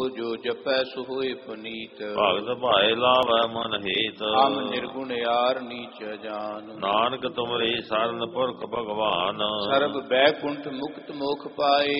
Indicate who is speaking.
Speaker 1: ਜੋ ਜਪੈ ਸੋ ਹੋਏ ਪੁਨੀਤ।
Speaker 2: ਭਗਤ ਭਾਏ ਲਾਵੈ ਮਨ ਹੀਤ।
Speaker 1: ਹਮ ਨਿਰਗੁਣ ਯਾਰ ਨੀਚ ਜਾਨ।
Speaker 2: ਨਾਨਕ ਤੁਮਰੀ ਸਰਨ ਪੁਰਖ ਭਗਵਾਨ।
Speaker 1: ਸਰਬ ਬੈਕੁੰਠ ਮੁਕਤ ਮੋਖ ਪਾਏ।